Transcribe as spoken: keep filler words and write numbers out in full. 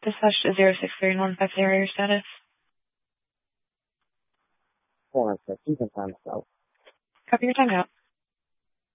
Dispatch to zero six three one five zero, your status. Hold on a sec. You can find myself. Copy your timeout.